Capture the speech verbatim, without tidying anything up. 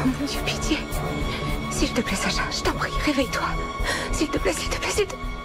Oh mon Dieu, pitié. S'il te plaît, Sacha, je t'en prie, réveille-toi. S'il te plaît, s'il te plaît, s'il te plaît.